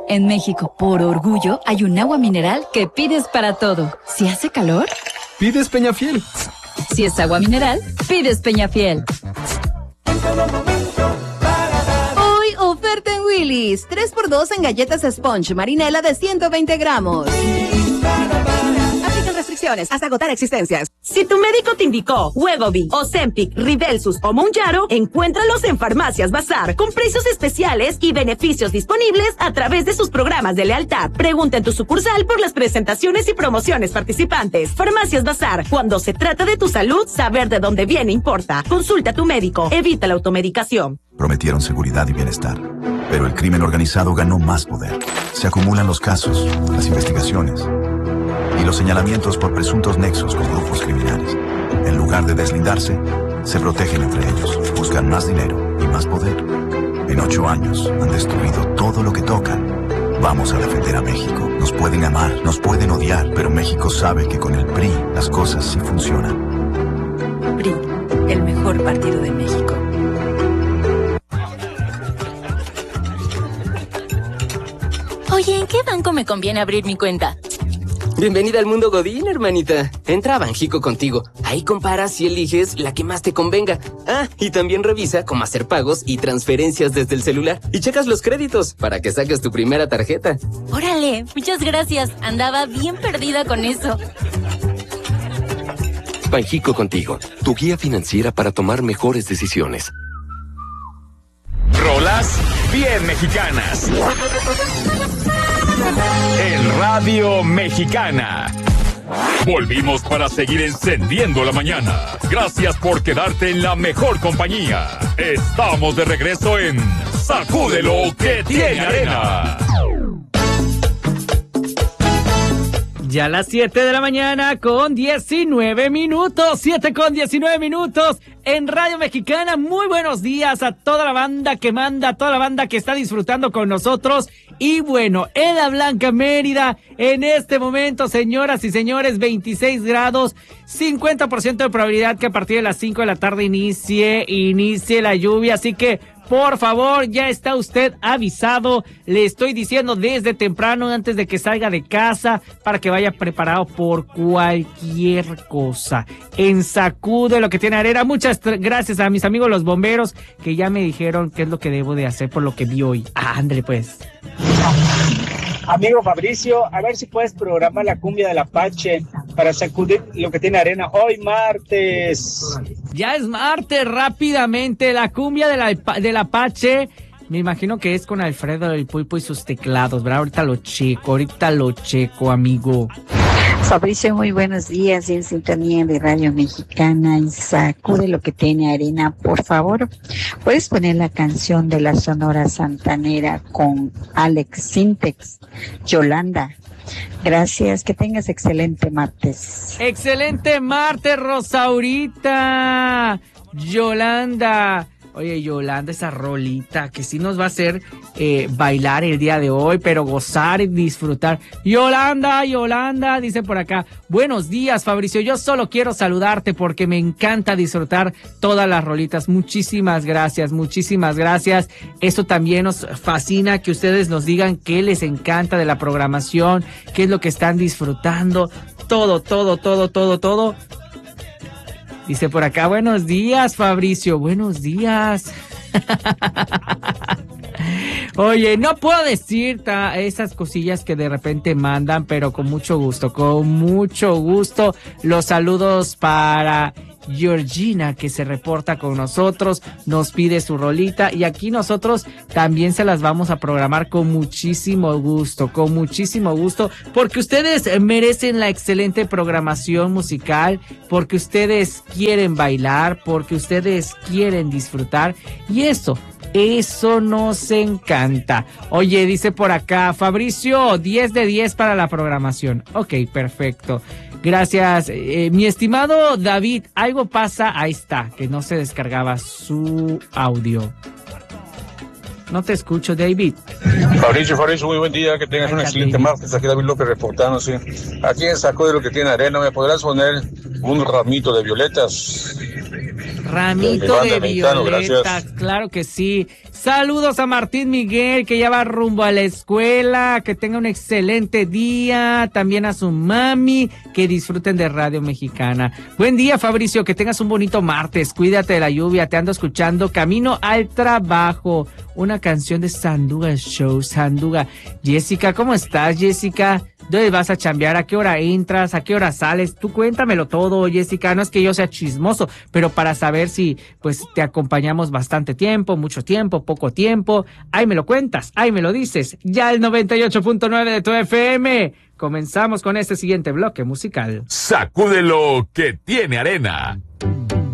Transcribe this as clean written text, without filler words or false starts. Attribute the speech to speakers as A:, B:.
A: En México, por orgullo, hay un agua mineral que pides para todo. Si hace calor,
B: pides Peñafiel.
A: Si es agua mineral, pides Peñafiel.
C: Hoy, oferta en Willy's. 3x2 en galletas Sponge Marinela de 120 gramos. Aplican restricciones hasta agotar existencias.
D: Si tu médico te indicó Wegovy, Ozempic, Rybelsus o Mounjaro, encuéntralos en Farmacias Bazar con precios especiales y beneficios disponibles a través de sus programas de lealtad. Pregunta en tu sucursal por las presentaciones y promociones participantes. Farmacias Bazar, cuando se trata de tu salud, saber de dónde viene importa. Consulta a tu médico, evita la automedicación.
E: Prometieron seguridad y bienestar, pero el crimen organizado ganó más poder. Se acumulan los casos, las investigaciones y los señalamientos por presuntos nexos con grupos criminales. En lugar de deslindarse, se protegen entre ellos, buscan más dinero y más poder. En 8 años han destruido todo lo que tocan. Vamos a defender a México. Nos pueden amar, nos pueden odiar, pero México sabe que con el PRI las cosas sí funcionan.
A: PRI, el mejor partido de México.
F: Oye, ¿en qué banco me conviene abrir mi cuenta?
G: Bienvenida al mundo Godín, hermanita. Entra a Banjico Contigo. Ahí comparas y eliges la que más te convenga. Ah, y también revisa cómo hacer pagos y transferencias desde el celular. Y checas los créditos para que saques tu primera tarjeta.
F: Órale, muchas gracias. Andaba bien perdida con eso.
H: Banjico Contigo, tu guía financiera para tomar mejores decisiones.
I: Rolas bien mexicanas. En Radio Mexicana. Volvimos para seguir encendiendo la mañana. Gracias por quedarte en la mejor compañía. Estamos de regreso en Sacúdelo que tiene arena.
J: Ya a las 7 de la mañana con 19 minutos, 7 con 19 minutos en Radio Mexicana. Muy buenos días a toda la banda que manda, a toda la banda que está disfrutando con nosotros. Y bueno, en la Blanca Mérida, en este momento, señoras y señores, 26 grados, 50% de probabilidad que a partir de las 5 de la tarde inicie la lluvia, así que por favor, ya está usted avisado. Le estoy diciendo desde temprano, antes de que salga de casa, para que vaya preparado por cualquier cosa. En Sacude lo que tiene arena. Muchas gracias a mis amigos los bomberos, que ya me dijeron qué es lo que debo de hacer por lo que vi hoy. Ándale pues.
K: Amigo Fabricio, a ver si puedes programar la cumbia del Apache para sacudir lo que tiene arena hoy martes.
J: Ya es martes, rápidamente, la cumbia del Apache. Me imagino que es con Alfredo del Pulpo y sus teclados, ¿verdad? Ahorita lo checo, amigo.
L: Fabricio, muy buenos días, en sintonía de Radio Mexicana y Sacude lo que tiene arena. Por favor, ¿puedes poner la canción de la Sonora Santanera con Alex Sintex, Yolanda? Gracias, que tengas excelente martes.
J: Excelente martes, Rosaurita. Yolanda. Oye, Yolanda, esa rolita que sí nos va a hacer bailar el día de hoy, pero gozar y disfrutar. Yolanda, dice por acá. Buenos días, Fabricio. Yo solo quiero saludarte porque me encanta disfrutar todas las rolitas. Muchísimas gracias. Eso también nos fascina, que ustedes nos digan qué les encanta de la programación, qué es lo que están disfrutando. Todo. Dice por acá, buenos días, Fabricio, buenos días. Oye, no puedo decir esas cosillas que de repente mandan, pero con mucho gusto. Los saludos para Georgina, que se reporta con nosotros, nos pide su rolita y aquí nosotros también se las vamos a programar con muchísimo gusto, porque ustedes merecen la excelente programación musical, porque ustedes quieren bailar, porque ustedes quieren disfrutar y eso nos encanta. Oye, dice por acá, Fabricio, 10 de 10 para la programación. Ok, perfecto. Gracias, mi estimado David. Algo pasa, ahí está, que no se descargaba su audio. No te escucho, David.
M: Fabricio, muy buen día, que tengas un excelente martes. Aquí David López reportándose. Aquí en Sacude lo que tiene arena, ¿me podrás poner un ramito de violetas?
J: Ramito de violeta,
M: gracias.
J: claro que sí. Saludos a Martín Miguel, que ya va rumbo a la escuela, que tenga un excelente día. También a su mami, que disfruten de Radio Mexicana. Buen día, Fabricio, que tengas un bonito martes. Cuídate de la lluvia, te ando escuchando camino al trabajo. Una canción de Sanduga Show, Sanduga. Jessica, ¿cómo estás, Jessica? ¿Dónde vas a chambear? ¿A qué hora entras? ¿A qué hora sales? Tú cuéntamelo todo, Jessica. No es que yo sea chismoso, pero para saber si pues te acompañamos bastante tiempo, mucho tiempo, poco tiempo. Ahí me lo cuentas, ahí me lo dices. Ya el 98.9 de tu FM. Comenzamos con este siguiente bloque musical.
I: Sacúdelo que tiene arena.